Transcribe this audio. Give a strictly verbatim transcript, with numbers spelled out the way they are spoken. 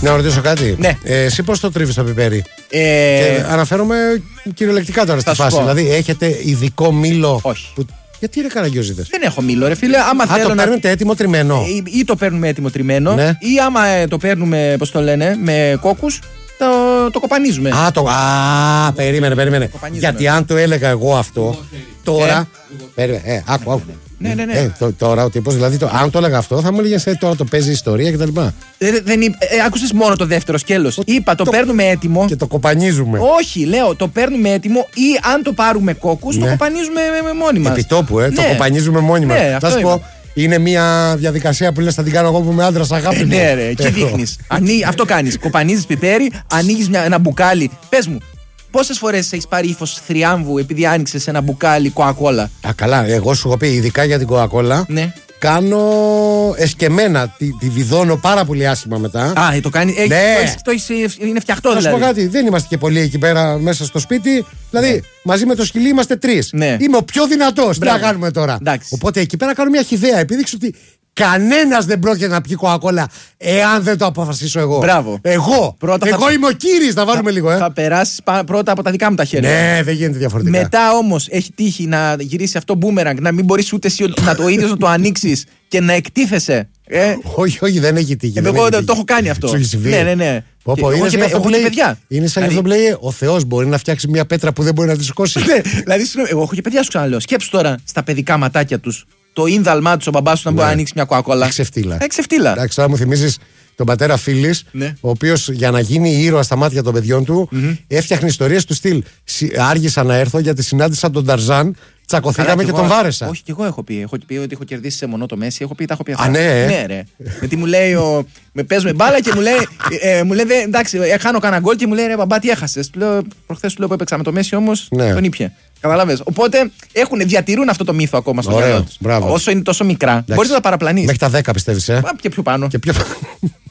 Να ρωτήσω κάτι. Ναι. Ε, εσύ πώς το τρίβεις το πιπέρι? Ε... Και αναφέρομαι κυριολεκτικά τώρα στη φάση. Δηλαδή, έχετε ειδικό μήλο? Όχι. Που... Γιατί ρε καραγκιόζηδες? Δεν έχω μήλο, ρε φίλε. Άμα Α, θέλω το να... παίρνετε έτοιμο τριμμένο. Ή, ή το παίρνουμε έτοιμο τριμμένο, ναι. ή άμα ε, το παίρνουμε, πώς το λένε, με κόκκους, το, το κοπανίζουμε. Α, το... Α, περίμενε, περίμενε. Γιατί αν το έλεγα εγώ αυτό, τώρα. Ε. Περίμενε, ε, άκου, άκου. Ναι, ναι, ναι. Ε, το, τώρα ο τύπος, δηλαδή, το, αν το έλεγα αυτό, θα μου έλεγε ε, τώρα το παίζει ιστορία κτλ. Ε, δεν είπ- ε, άκουσες μόνο το δεύτερο σκέλος. Είπα, το, το- παίρνουμε έτοιμο. Και το κοπανίζουμε. Όχι, λέω, το παίρνουμε έτοιμο ή αν το πάρουμε κόκκους, Ναι. το κοπανίζουμε με, με μόνοι μας. Επιτόπου, ε, το Ναι. κοπανίζουμε μόνοι μας. Ναι, Θα αυτό σου είμαι. πω, είναι μια διαδικασία που λες θα την κάνω εγώ που είμαι άντρας, αγάπη Ε, μου. ναι, ρε, εκεί Ε, δείχνεις. Ανοίγει- αυτό κάνεις. Κοπανίζεις πιπέρι, ανοίγεις μια- ένα μπουκάλι. Πες μου, πόσες φορές έχεις πάρει ύφος θριάμβου επειδή άνοιξες ένα μπουκάλι κοακόλα? Α, καλά, εγώ σου έχω πει ειδικά για την κοκακόλα. Ναι. Κάνω εσκεμμένα, τη, τη βιδώνω πάρα πολύ άσχημα μετά. Α, το κάνει. Έχει, Ναι. το έχεις- το έχεις- είναι φτιαχτό Θα σου πω δηλαδή. κάτι, δεν είμαστε και πολλοί εκεί πέρα μέσα στο σπίτι. Δηλαδή, μαζί με το σκυλί είμαστε τρεις. Ναι. Είμαι ο πιο δυνατός. Τι να Μπράβο. κάνουμε τώρα? Εντάξει. Οπότε εκεί πέρα κάνω μια χυδαία. Επίδειξε ότι κανένας δεν πρόκειται να πιει κοκακόλα εάν δεν το αποφασίσω εγώ. Μπράβο. Εγώ. Πρώτα εγώ θα- είμαι ο κύρις, να βάλουμε λίγο, ε. Θα περάσει πρώτα από τα δικά μου τα χέρια. Ναι, δεν γίνεται διαφορετικά. Μετά όμως έχει τύχει να γυρίσει αυτό μπούμεραγκ, να μην μπορείς ούτε εσύ να το ίδιο να το ανοίξεις και να εκτίθεσαι. Ε, Όχι, όχι, δεν έχει τύχει. δεν εγώ έχει το, τύχει. το έχω κάνει αυτό. Σου έχει συμβεί? Ναι, ναι, ναι. Πω, Και πω, έχω είναι και σαν παι- αυτό έχω που και λέει- παιδιά. Είναι σαν Δηλαδή- αυτό που λέει: ο Θεός μπορεί να φτιάξει μια πέτρα που δεν μπορεί να τη σηκώσει. Ναι, δηλαδή, συγγνώμη, εγώ έχω και παιδιά, σου ξαναλέω. Σκέψου τώρα στα παιδικά ματάκια τους το ίνδαλμά του ο μπαμπάς σου να μπορεί να ανοίξει μια κοκακόλα. Ξεφτύλα. Ε, ξεφτύλα. Εντάξει, τώρα μου θυμίζει τον πατέρα Φίλης, Ναι. ο οποίος για να γίνει ήρωα στα μάτια των παιδιών του, έφτιαχνε ιστορίες του στυλ. Συ- Άργησα να έρθω γιατί συνάντησα τον Ταρζάν, τσακωθήκαμε Καλά, και εγώ- τον βάρεσα. Όχι, και εγώ έχω πει. Έχω πει ότι έχω κερδίσει σε μονό το Μέση. Έχω πει, τα έχω πει αυτά. Α, ναι, ε. Ναι, ρε. Γιατί μου λέει, ο... με παίζουμε μπάλα και μου λέει, ε, ε, μου λέει, «Δε, εντάξει, ε, χάνω κανένα γκολ και μου λέει, ρε μπαμπά, τι έχασες. Του λέω, προχθές του λέω που έπαιξα με το Μέση όμως, Ναι. τον ήπια. Καταλαβες. Οπότε έχουν, διατηρούν αυτό το μύθο ακόμα στο Ωραίο, μυαλό τους. μπράβο. Όσο είναι τόσο μικρά, μπορείς να τα παραπλανείς. Μέχρι τα δέκα πιστεύεις, ε. Α, και πιο πάνω. Και πιο...